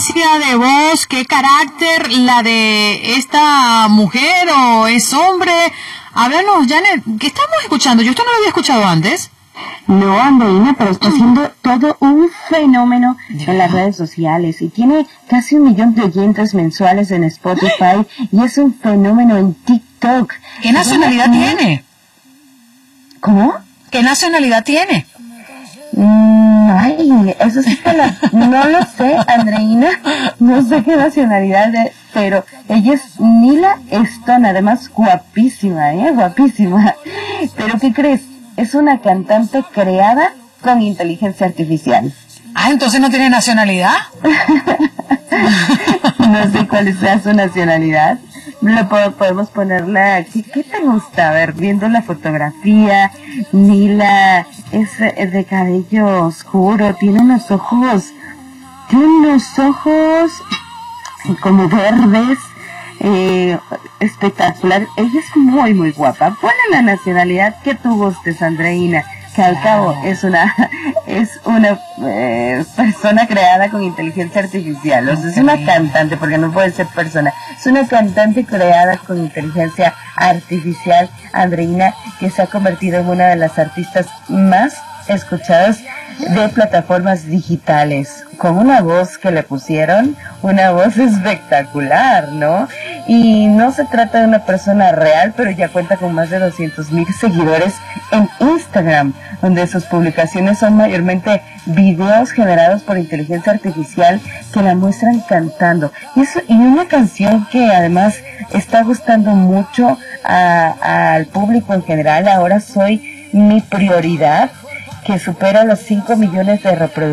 potencia de voz, qué carácter la de esta mujer o es hombre. Háblanos, Janet, ¿qué estamos escuchando? Yo esto no lo había escuchado antes. No, Andreina, pero está haciendo todo un fenómeno en las redes sociales y tiene casi 1 millón de oyentes mensuales en Spotify y es un fenómeno en TikTok. ¿Qué nacionalidad tiene? ¿Cómo? ¿Qué nacionalidad tiene? Ay, eso sí que no lo sé, Andreina, no sé qué nacionalidad es, pero ella es Nila Stone, además guapísima, guapísima. Pero ¿qué crees? Es una cantante creada con inteligencia artificial. Ah, entonces no tiene nacionalidad. No sé cuál sea su nacionalidad. Podemos ponerla. ¿Qué te gusta? A ver, viendo la fotografía, Nila es de cabello oscuro, tiene unos ojos como verdes, espectacular. Ella es muy, muy guapa. Ponle la nacionalidad que tú gustes, Andreina, que al cabo es una persona creada con inteligencia artificial. O sea, es una cantante, porque no puede ser persona. Es una cantante creada con inteligencia artificial, Andreina, que se ha convertido en una de las artistas más escuchadas de plataformas digitales, con una voz que le pusieron, una voz espectacular, ¿no? Y no se trata de una persona real, pero ya cuenta con más de 200,000 seguidores en Instagram, donde sus publicaciones son mayormente videos generados por inteligencia artificial que la muestran cantando. Y una canción que además está gustando mucho al público en general. Ahora soy mi prioridad, que supera los 5 millones de reproducciones